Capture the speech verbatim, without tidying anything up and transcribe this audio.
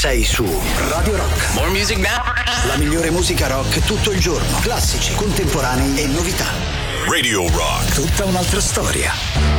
sei su Radio Rock. More music now. La migliore musica rock tutto il giorno. Classici, contemporanei e novità. Radio Rock. Tutta un'altra storia.